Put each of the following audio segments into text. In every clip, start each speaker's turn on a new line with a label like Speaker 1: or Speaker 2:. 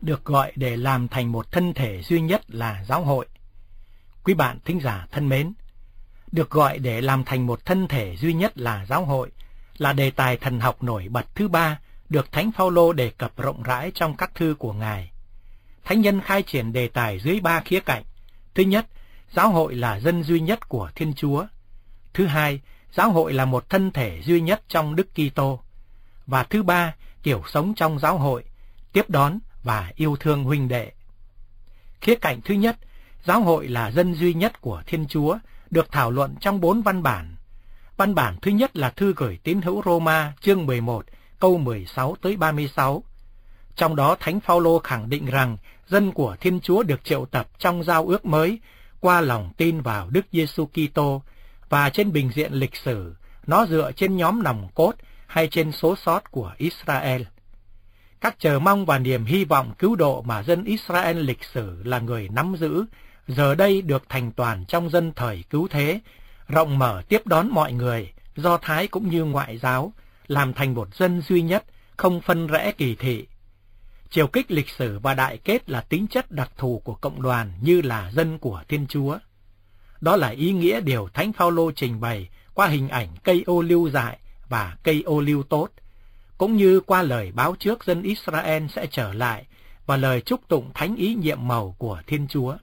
Speaker 1: được gọi để làm thành một thân thể duy nhất là giáo hội. Quý bạn thính giả thân mến, được gọi để làm thành một thân thể duy nhất là giáo hội là đề tài thần học nổi bật thứ ba được Thánh Phaolô đề cập rộng rãi trong các thư của Ngài. Thánh nhân khai triển đề tài dưới ba khía cạnh. Thứ nhất, giáo hội là dân duy nhất của Thiên Chúa. Thứ hai, giáo hội là một thân thể duy nhất trong Đức Kitô. Và thứ ba, kiểu sống trong giáo hội, tiếp đón và yêu thương huynh đệ. Khía cạnh thứ nhất, giáo hội là dân duy nhất của Thiên Chúa, được thảo luận trong 4 văn bản. Văn bản thứ nhất là thư gửi tín hữu Roma chương 11, câu 16 tới 36. Trong đó Thánh Phaolô khẳng định rằng dân của Thiên Chúa được triệu tập trong giao ước mới qua lòng tin vào Đức Giêsu Kitô, và trên bình diện lịch sử, nó dựa trên nhóm nòng cốt hay trên số sót của Israel. Các chờ mong và niềm hy vọng cứu độ mà dân Israel lịch sử là người nắm giữ, giờ đây được thành toàn trong dân thời cứu thế, rộng mở tiếp đón mọi người, Do Thái cũng như ngoại giáo, làm thành một dân duy nhất, không phân rẽ kỳ thị. Chiều kích lịch sử và đại kết là tính chất đặc thù của cộng đoàn như là dân của Thiên Chúa. Đó là ý nghĩa điều Thánh Phaolô trình bày qua hình ảnh cây ô liu dại và cây ô liu tốt, cũng như qua lời báo trước dân Israel sẽ trở lại và lời chúc tụng thánh ý nhiệm màu của Thiên Chúa.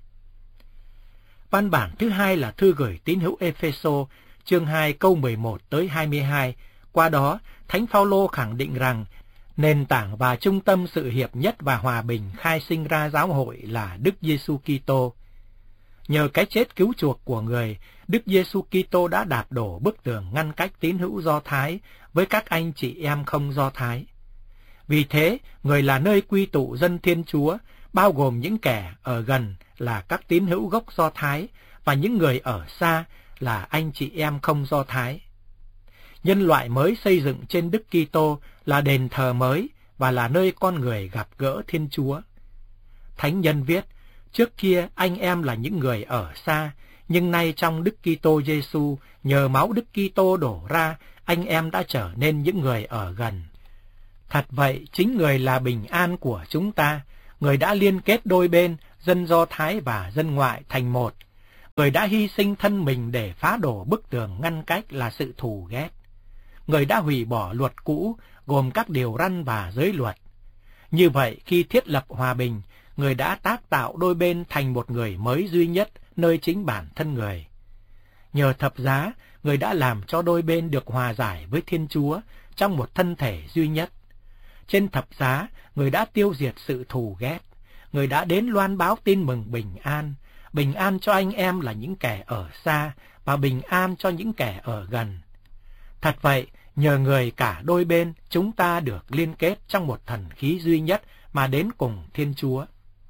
Speaker 1: Văn bản thứ hai là thư gửi tín hữu Ê-phê-sô chương 2 câu 11 tới 22. Qua đó, Thánh Phaolô khẳng định rằng nền tảng và trung tâm sự hiệp nhất và hòa bình khai sinh ra giáo hội là Đức Giêsu Kitô. Nhờ cái chết cứu chuộc của người, Đức Giêsu Kitô đã đạp đổ bức tường ngăn cách tín hữu Do Thái với các anh chị em không Do Thái. Vì thế, người là nơi quy tụ dân Thiên Chúa, bao gồm những kẻ ở gần là các tín hữu gốc Do Thái và những người ở xa là anh chị em không Do Thái. Nhân loại mới xây dựng trên Đức Kitô là đền thờ mới và là nơi con người gặp gỡ Thiên Chúa. Thánh nhân viết, trước kia anh em là những người ở xa, nhưng nay trong Đức Kitô Giêsu, nhờ máu Đức Kitô đổ ra, anh em đã trở nên những người ở gần. Thật vậy, chính người là bình an của chúng ta, người đã liên kết đôi bên, dân Do Thái và dân ngoại thành một. Người đã hy sinh thân mình để phá đổ bức tường ngăn cách là sự thù ghét. Người đã hủy bỏ luật cũ, gồm các điều răn và giới luật. Như vậy, khi thiết lập hòa bình, người đã tác tạo đôi bên thành một người mới duy nhất nơi chính bản thân người. Nhờ thập giá, người đã làm cho đôi bên được hòa giải với Thiên Chúa trong một thân thể duy nhất. Trên thập giá, người đã tiêu diệt sự thù ghét. Người đã đến loan báo tin mừng bình an cho anh em là những kẻ ở xa và bình an cho những kẻ ở gần. Thật vậy, nhờ người cả đôi bên, chúng ta được liên kết trong một thần khí duy nhất mà đến cùng Thiên Chúa.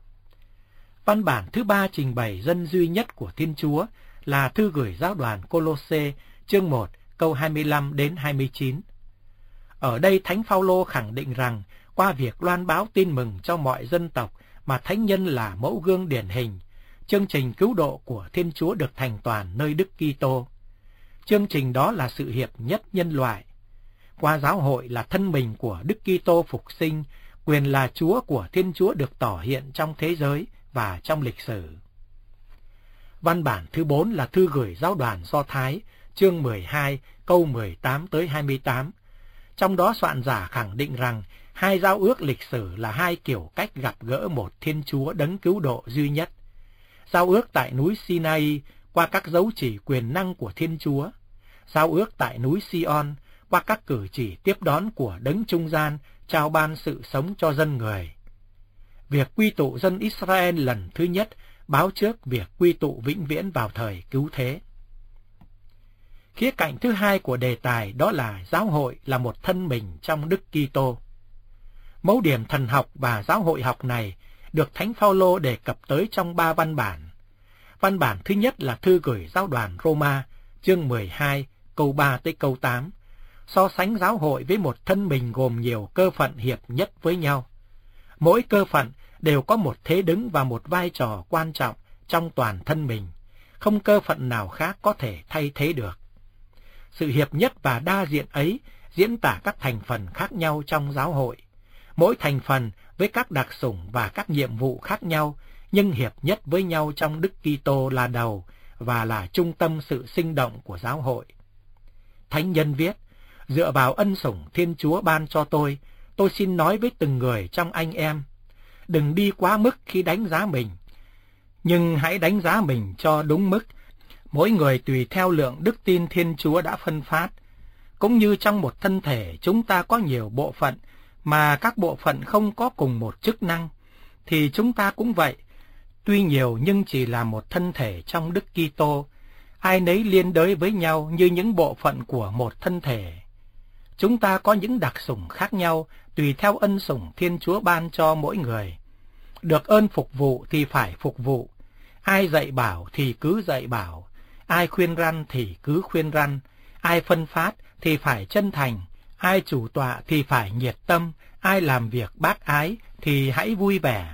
Speaker 1: Văn bản thứ ba trình bày dân duy nhất của Thiên Chúa là thư gửi giáo đoàn Cô-lô-sê chương 1 câu 25 đến 29. Ở đây Thánh Phaolô khẳng định rằng qua việc loan báo tin mừng cho mọi dân tộc mà thánh nhân là mẫu gương điển hình, chương trình cứu độ của Thiên Chúa được thành toàn nơi Đức Kitô. Chương trình đó là sự hiệp nhất nhân loại. Qua giáo hội là thân mình của Đức Kitô phục sinh, quyền là Chúa của Thiên Chúa được tỏ hiện trong thế giới và trong lịch sử. Văn bản thứ 4 là thư gửi giáo đoàn Do Thái, chương 12, câu 18 tới 28. Trong đó soạn giả khẳng định rằng hai giao ước lịch sử là hai kiểu cách gặp gỡ một Thiên Chúa đấng cứu độ duy nhất. Giao ước tại núi Sinai qua các dấu chỉ quyền năng của Thiên Chúa. Giao ước tại núi Sion qua các cử chỉ tiếp đón của đấng trung gian trao ban sự sống cho dân người. Việc quy tụ dân Israel lần thứ nhất báo trước việc quy tụ vĩnh viễn vào thời cứu thế. Khía cạnh thứ hai của đề tài đó là giáo hội là một thân mình trong Đức Kitô. Mẫu điểm thần học và giáo hội học này được Thánh Phaolô đề cập tới trong 3 văn bản. Văn bản thứ nhất là thư gửi giáo đoàn Roma, chương 12, câu 3 tới câu 8, so sánh giáo hội với một thân mình gồm nhiều cơ phận hiệp nhất với nhau. Mỗi cơ phận đều có một thế đứng và một vai trò quan trọng trong toàn thân mình, không cơ phận nào khác có thể thay thế được. Sự hiệp nhất và đa diện ấy diễn tả các thành phần khác nhau trong giáo hội. mỗi thành phần với các đặc chủng và các nhiệm vụ khác nhau, nhưng hiệp nhất với nhau trong Đức Kitô là đầu và là trung tâm sự sinh động của giáo hội. Thánh nhân viết, dựa vào ân sủng Thiên Chúa ban cho tôi xin nói với từng người trong anh em, đừng đi quá mức khi đánh giá mình, nhưng hãy đánh giá mình cho đúng mức, mỗi người tùy theo lượng đức tin Thiên Chúa đã phân phát. Cũng như trong một thân thể chúng ta có nhiều bộ phận, mà các bộ phận không có cùng một chức năng, thì chúng ta cũng vậy. Tuy nhiều nhưng chỉ là một thân thể trong Đức Kitô, ai nấy liên đới với nhau như những bộ phận của một thân thể. Chúng ta có những đặc chủng khác nhau tùy theo ân sủng Thiên Chúa ban cho mỗi người. Được ơn phục vụ thì phải phục vụ, ai dạy bảo thì cứ dạy bảo, ai khuyên răn thì cứ khuyên răn, ai phân phát thì phải chân thành, ai chủ tọa thì phải nhiệt tâm, ai làm việc bác ái thì hãy vui vẻ.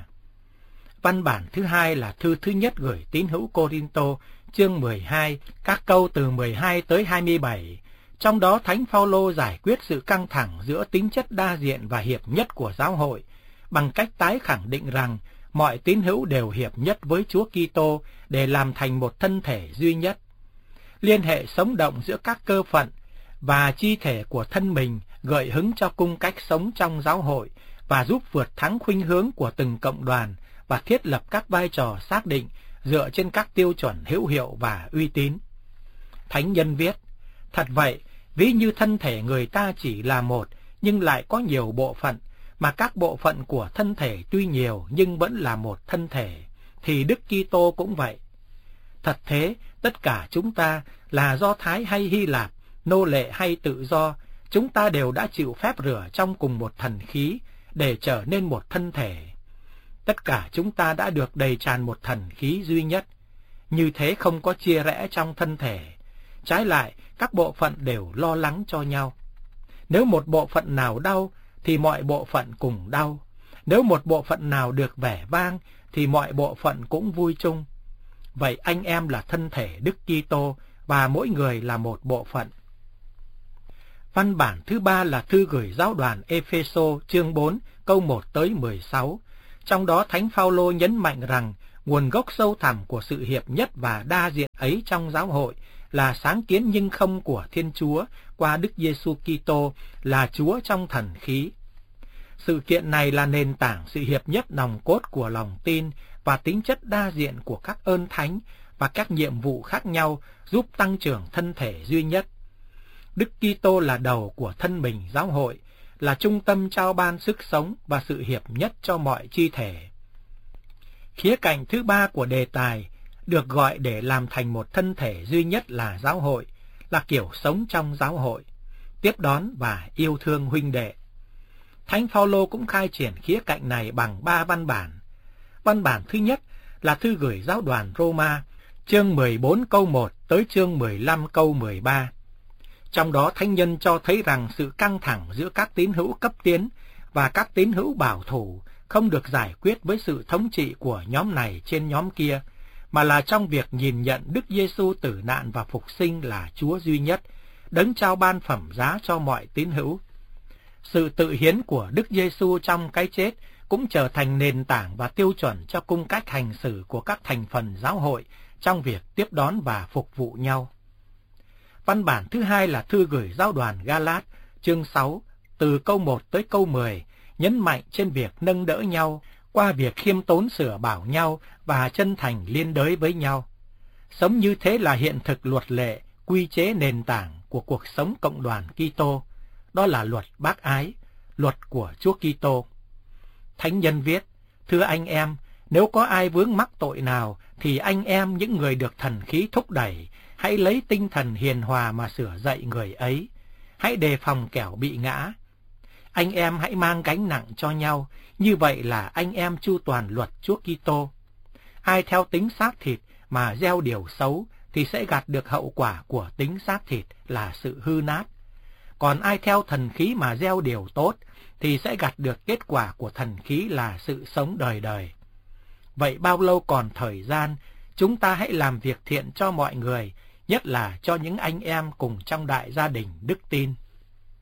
Speaker 1: Văn bản thứ hai là thư thứ nhất gửi tín hữu Cô-rinh-tô, chương 12, các câu từ 12 tới 27. Trong đó Thánh Phaolô giải quyết sự căng thẳng giữa tính chất đa diện và hiệp nhất của giáo hội, bằng cách tái khẳng định rằng mọi tín hữu đều hiệp nhất với Chúa Kitô để làm thành một thân thể duy nhất. Liên hệ sống động giữa các cơ phận và chi thể của thân mình gợi hứng cho cung cách sống trong giáo hội và giúp vượt thắng khuynh hướng của từng cộng đoàn và thiết lập các vai trò xác định dựa trên các tiêu chuẩn hữu hiệu và uy tín. Thánh nhân viết, thật vậy, ví như thân thể người ta chỉ là một nhưng lại có nhiều bộ phận, mà các bộ phận của thân thể tuy nhiều nhưng vẫn là một thân thể, thì Đức Kitô cũng vậy. Thật thế, tất cả chúng ta là Do Thái hay Hy Lạp, nô lệ hay tự do, chúng ta đều đã chịu phép rửa trong cùng một thần khí để trở nên một thân thể. Tất cả chúng ta đã được đầy tràn một thần khí duy nhất, như thế không có chia rẽ trong thân thể. Trái lại, các bộ phận đều lo lắng cho nhau. Nếu một bộ phận nào đau, thì mọi bộ phận cùng đau. Nếu một bộ phận nào được vẻ vang, thì mọi bộ phận cũng vui chung. Vậy anh em là thân thể Đức Kitô, và mỗi người là một bộ phận. Văn bản thứ ba là thư gửi giáo đoàn Ê-phê-sô, chương 4, câu 1 tới 16. Trong đó Thánh Phaolô nhấn mạnh rằng nguồn gốc sâu thẳm của sự hiệp nhất và đa diện ấy trong giáo hội là sáng kiến nhưng không của Thiên Chúa qua Đức Giêsu Kitô là Chúa trong thần khí. Sự kiện này là nền tảng sự hiệp nhất nòng cốt của lòng tin và tính chất đa diện của các ơn thánh và các nhiệm vụ khác nhau giúp tăng trưởng thân thể duy nhất. Đức Kitô là đầu của thân mình giáo hội, là trung tâm trao ban sức sống và sự hiệp nhất cho mọi chi thể. Khía cạnh thứ ba của đề tài được gọi để làm thành một thân thể duy nhất là giáo hội, là kiểu sống trong giáo hội, tiếp đón và yêu thương huynh đệ. Thánh Phaolô cũng khai triển khía cạnh này bằng 3 văn bản. Văn bản thứ nhất là thư gửi giáo đoàn Roma, chương 14 câu 1 tới chương 15 câu 13. Trong đó thánh nhân cho thấy rằng sự căng thẳng giữa các tín hữu cấp tiến và các tín hữu bảo thủ không được giải quyết với sự thống trị của nhóm này trên nhóm kia, mà là trong việc nhìn nhận Đức Giêsu tử nạn và phục sinh là Chúa duy nhất, đấng trao ban phẩm giá cho mọi tín hữu. Sự tự hiến của Đức Giêsu trong cái chết cũng trở thành nền tảng và tiêu chuẩn cho cung cách hành xử của các thành phần giáo hội trong việc tiếp đón và phục vụ nhau. Văn bản thứ hai là thư gửi giáo đoàn Ga-lát, chương 6, từ câu 1 tới câu 10, nhấn mạnh trên việc nâng đỡ nhau qua việc khiêm tốn sửa bảo nhau và chân thành liên đới với nhau. Sống như thế là hiện thực luật lệ, quy chế nền tảng của cuộc sống cộng đoàn Kitô, đó là luật bác ái, luật của Chúa Kitô. Thánh nhân viết, thưa anh em, nếu có ai vướng mắc tội nào, thì anh em những người được thần khí thúc đẩy, hãy lấy tinh thần hiền hòa mà sửa dạy người ấy. Hãy đề phòng kẻo bị ngã. Anh em hãy mang gánh nặng cho nhau, như vậy là anh em chu toàn luật Chúa Kitô. Ai theo tính xác thịt mà gieo điều xấu thì sẽ gặt được hậu quả của tính xác thịt là sự hư nát. Còn ai theo thần khí mà gieo điều tốt thì sẽ gặt được kết quả của thần khí là sự sống đời đời. Vậy bao lâu còn thời gian, chúng ta hãy làm việc thiện cho mọi người, nhất là cho những anh em cùng trong đại gia đình đức tin.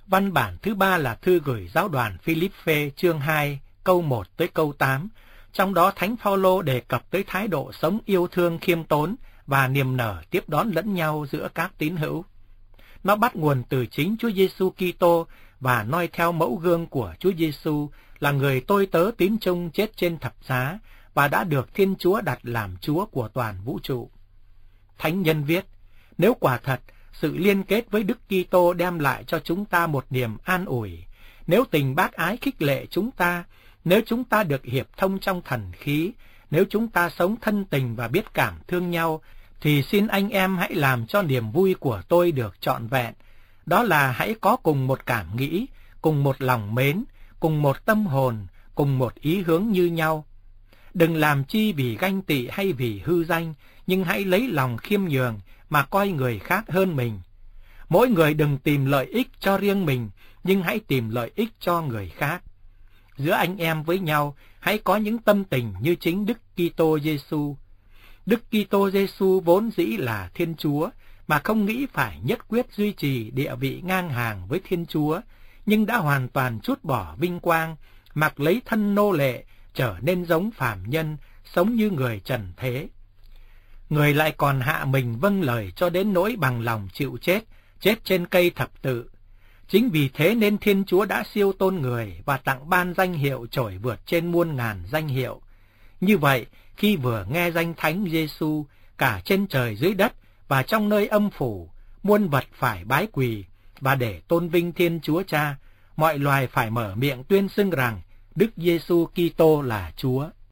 Speaker 1: Văn bản thứ 3 là thư gửi giáo đoàn Philippe chương 2 câu 1 tới câu 8, trong đó Thánh Phaolô đề cập tới thái độ sống yêu thương khiêm tốn và niềm nở tiếp đón lẫn nhau giữa các tín hữu. Nó bắt nguồn từ chính Chúa Giêsu Kitô và noi theo mẫu gương của Chúa Giêsu là người tôi tớ tín trung chết trên thập giá và đã được Thiên Chúa đặt làm Chúa của toàn vũ trụ. Thánh nhân viết, nếu quả thật sự liên kết với Đức Kitô đem lại cho chúng ta một niềm an ủi, nếu tình bác ái khích lệ chúng ta, nếu chúng ta được hiệp thông trong thần khí, nếu chúng ta sống thân tình và biết cảm thương nhau, thì xin anh em hãy làm cho niềm vui của tôi được trọn vẹn. Đó là hãy có cùng một cảm nghĩ, cùng một lòng mến, cùng một tâm hồn, cùng một ý hướng như nhau. Đừng làm chi vì ganh tị hay vì hư danh, nhưng hãy lấy lòng khiêm nhường mà coi người khác hơn mình. Mỗi người đừng tìm lợi ích cho riêng mình, nhưng hãy tìm lợi ích cho người khác. Giữa anh em với nhau, hãy có những tâm tình như chính Đức Kitô Giêsu. Đức Kitô Giêsu vốn dĩ là Thiên Chúa, mà không nghĩ phải nhất quyết duy trì địa vị ngang hàng với Thiên Chúa, nhưng đã hoàn toàn trút bỏ vinh quang, mặc lấy thân nô lệ, trở nên giống phàm nhân, sống như người trần thế. Người lại còn hạ mình vâng lời cho đến nỗi bằng lòng chịu chết, chết trên cây thập tự. Chính vì thế nên Thiên Chúa đã siêu tôn người và tặng ban danh hiệu trội vượt trên muôn ngàn danh hiệu. Như vậy, khi vừa nghe danh Thánh Giêsu, cả trên trời dưới đất và trong nơi âm phủ, muôn vật phải bái quỳ, và để tôn vinh Thiên Chúa Cha, mọi loài phải mở miệng tuyên xưng rằng Đức Giêsu Kitô là Chúa.